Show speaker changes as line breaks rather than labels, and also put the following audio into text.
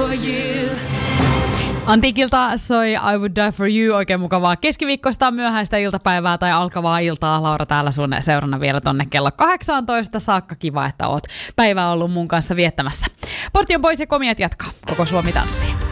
for you.
Antiikilta soi I Would Die For You. Oikein mukavaa keskiviikkoista, myöhäistä iltapäivää tai alkavaa iltaa. Laura täällä sun seurana vielä tonne kello 18 saakka. Kiva, että oot päivää ollut mun kanssa viettämässä. Portti on pois ja komiat jatkaa. Koko Suomi tanssii.